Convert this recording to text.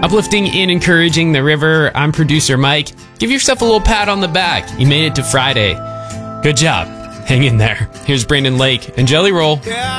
Uplifting and encouraging the river, I'm producer Mike. Give yourself a little pat on the back. You made it to Friday. Good job. Hang in there. Here's Brandon Lake and Jelly Roll.